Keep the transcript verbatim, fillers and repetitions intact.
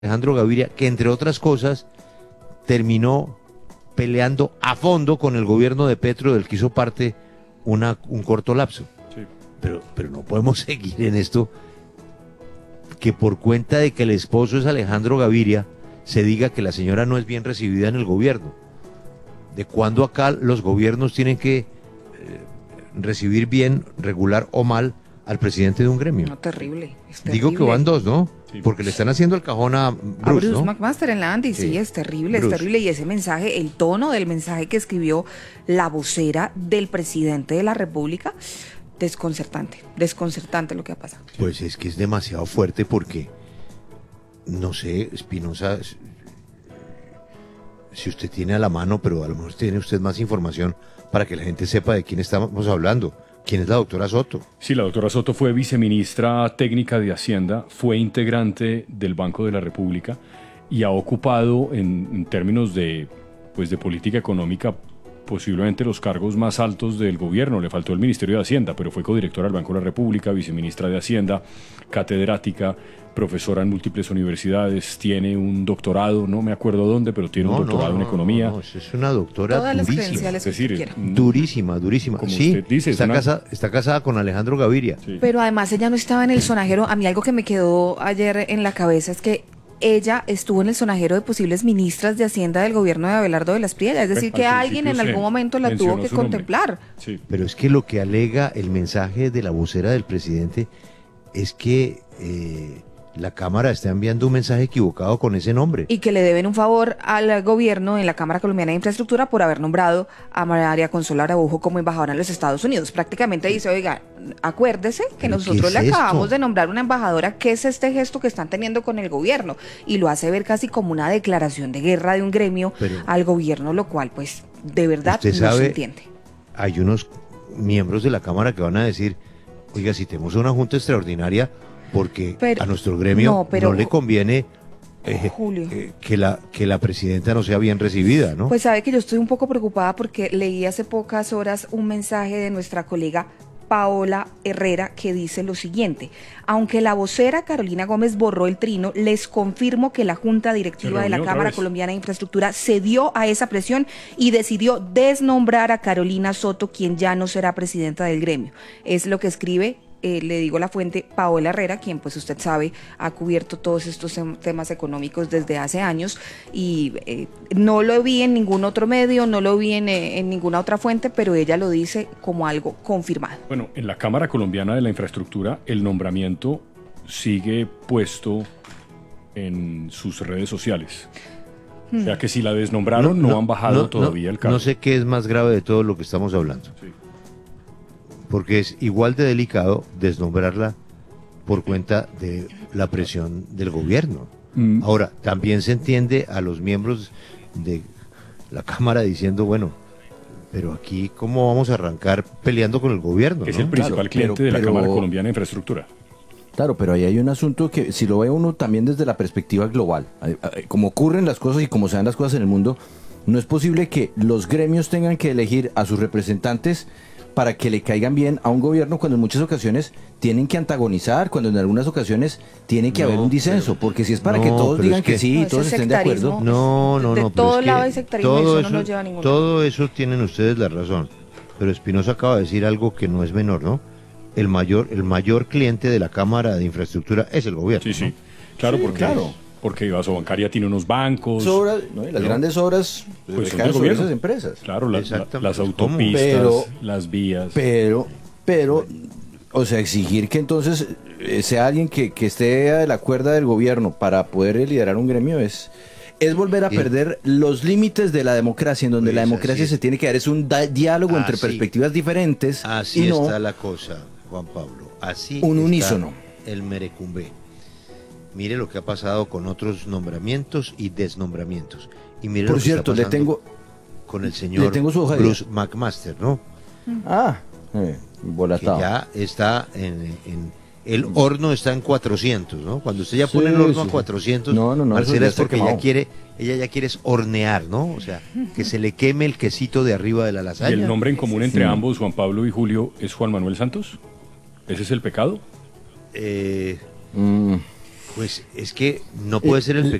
Alejandro Gaviria, que entre otras cosas terminó peleando a fondo con el gobierno de Petro, del que hizo parte una, un corto lapso. Sí. Pero, pero no podemos seguir en esto, que por cuenta de que el esposo es Alejandro Gaviria, se diga que la señora no es bien recibida en el gobierno. ¿De cuándo acá los gobiernos tienen que eh, recibir bien, regular o mal al presidente de un gremio? No, terrible, es terrible. Digo que van dos, ¿no? Sí. Porque le están haciendo el cajón a Bruce, a Bruce ¿no? McMaster en la Andy, sí, sí, es terrible, Bruce. es terrible. Y ese mensaje, el tono del mensaje que escribió la vocera del presidente de la República, desconcertante, desconcertante lo que ha pasado. Pues es que es demasiado fuerte porque, no sé, Espinosa, si usted tiene a la mano, pero a lo mejor tiene usted más información para que la gente sepa de quién estamos hablando. ¿Quién es la doctora Soto? Sí, la doctora Soto fue viceministra técnica de Hacienda, fue integrante del Banco de la República y ha ocupado en, en términos de, pues de política económica posiblemente los cargos más altos del gobierno. Le faltó el Ministerio de Hacienda, pero fue codirectora del Banco de la República, viceministra de Hacienda, catedrática, profesora en múltiples universidades, tiene un doctorado, no me acuerdo dónde, pero tiene no, un doctorado no, no, en economía. No, no, es una doctora Todas durísima. Las es decir, durísima, durísima. Como sí, usted dice, está, una... casada, está casada con Alejandro Gaviria. Sí. Pero además ella no estaba en el sonajero. A mí algo que me quedó ayer en la cabeza es que ella estuvo en el sonajero de posibles ministras de Hacienda del gobierno de Abelardo de las Priellas, es decir, que alguien en algún momento la tuvo que contemplar. Sí. Pero es que lo que alega el mensaje de la vocera del presidente es que eh, la Cámara está enviando un mensaje equivocado con ese nombre. Y que le deben un favor al gobierno en la Cámara Colombiana de Infraestructura por haber nombrado a María Consuelo Araujo como embajadora en los Estados Unidos. Prácticamente dice, oiga, acuérdese que nosotros es le acabamos esto? de nombrar una embajadora. ¿Qué es este gesto que están teniendo con el gobierno? Y lo hace ver casi como una declaración de guerra de un gremio Pero, al gobierno, lo cual, pues, de verdad no sabe, se entiende. Hay unos miembros de la Cámara que van a decir, oiga, si tenemos una junta extraordinaria, porque pero, a nuestro gremio no, pero, no le conviene eh, eh, que, la, que la presidenta no sea bien recibida, ¿no? Pues sabe que yo estoy un poco preocupada porque leí hace pocas horas un mensaje de nuestra colega Paola Herrera que dice lo siguiente: aunque la vocera Carolina Gómez borró el trino, les confirmo que la Junta Directiva de la Cámara Colombiana de Infraestructura cedió a esa presión y decidió desnombrar a Carolina Soto, quien ya no será presidenta del gremio. Es lo que escribe Eh, le digo la fuente Paola Herrera, quien pues usted sabe ha cubierto todos estos temas económicos desde hace años y eh, no lo vi en ningún otro medio, no lo vi en, eh, en ninguna otra fuente, pero ella lo dice como algo confirmado. Bueno, en la Cámara Colombiana de la Infraestructura el nombramiento sigue puesto en sus redes sociales. Hmm. O sea que si la desnombraron no, no, no han bajado no, todavía no, el cargo. No sé qué es más grave de todo lo que estamos hablando. Sí. Porque es igual de delicado desnombrarla por cuenta de la presión del gobierno. Mm. Ahora, también se entiende a los miembros de la Cámara diciendo, bueno, pero aquí cómo vamos a arrancar peleando con el gobierno, Es ¿no? el principal claro, cliente pero, de la pero, Cámara Colombiana de Infraestructura. Claro, pero ahí hay un asunto que si lo ve uno también desde la perspectiva global, como ocurren las cosas y como se dan las cosas en el mundo, no es posible que los gremios tengan que elegir a sus representantes para que le caigan bien a un gobierno cuando en muchas ocasiones tienen que antagonizar, cuando en algunas ocasiones tiene que no, haber un disenso, pero, porque si es para no, que todos digan que, que sí y no, todos estén de acuerdo. No, no, no. De todo lado hay sectarismo, todo eso no nos lleva a ningún lado. Todo eso tienen ustedes la razón, pero Espinosa acaba de decir algo que no es menor, ¿no? El mayor, el mayor cliente de la Cámara de Infraestructura es el gobierno. Sí, sí, ¿no? claro, porque claro. Porque Basobancaria tiene unos bancos. Obras, ¿no? Y las ¿no? grandes obras pues recaen sobre esas empresas. Claro, la, la, las autopistas, pero, las vías. Pero, pero, o sea, exigir que entonces sea alguien que, que esté a la cuerda del gobierno para poder liderar un gremio es, es volver a Bien. perder los límites de la democracia, en donde pues la democracia se tiene que dar, es un diálogo así, entre perspectivas diferentes. Así y no está la cosa, Juan Pablo. Así un está unísono. El merecumbe. Mire lo que ha pasado con otros nombramientos y desnombramientos. Y mire Por lo que cierto, está le tengo con el señor le tengo su hoja Bruce McMaster, ¿no? Ah, eh, volatado. Que ya está en, en el horno está en cuatrocientos, ¿no? Cuando usted ya pone sí, el horno sí. a cuatrocientos, no, no, no, Marcela, es porque quemado. ella quiere, ella ya quiere hornear, ¿no? O sea, que se le queme el quesito de arriba de la lasaña. ¿Y el nombre en común entre sí. ambos, Juan Pablo y Julio, es Juan Manuel Santos? ¿Ese es el pecado? Eh... Mm. Pues es que no puede ser el